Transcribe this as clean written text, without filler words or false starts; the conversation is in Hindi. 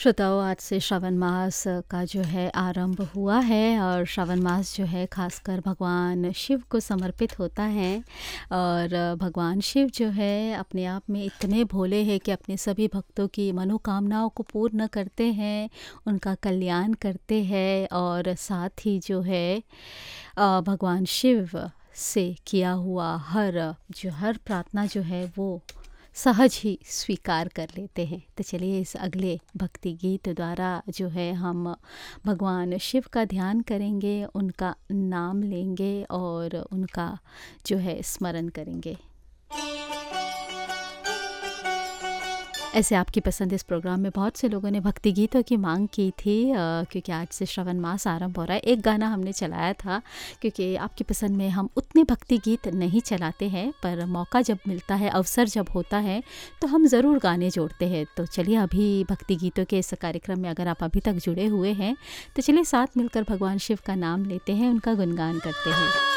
श्रोताओं, आज से श्रावण मास का जो है आरंभ हुआ है और श्रावण मास जो है खासकर भगवान शिव को समर्पित होता है। और भगवान शिव जो है अपने आप में इतने भोले हैं कि अपने सभी भक्तों की मनोकामनाओं को पूर्ण करते हैं, उनका कल्याण करते हैं और साथ ही जो है भगवान शिव से किया हुआ हर प्रार्थना जो है वो सहज ही स्वीकार कर लेते हैं। तो चलिए इस अगले भक्ति गीत द्वारा जो है हम भगवान शिव का ध्यान करेंगे, उनका नाम लेंगे और उनका जो है स्मरण करेंगे। ऐसे आपकी पसंद इस प्रोग्राम में बहुत से लोगों ने भक्ति गीतों की मांग की थी, क्योंकि आज से श्रावण मास आरंभ हो रहा है। एक गाना हमने चलाया था, क्योंकि आपकी पसंद में हम उतने भक्ति गीत नहीं चलाते हैं, पर मौका जब मिलता है, अवसर जब होता है तो हम ज़रूर गाने जोड़ते हैं। तो चलिए अभी भक्ति गीतों के इस कार्यक्रम में अगर आप अभी तक जुड़े हुए हैं तो चलिए साथ मिलकर भगवान शिव का नाम लेते हैं, उनका गुणगान करते हैं।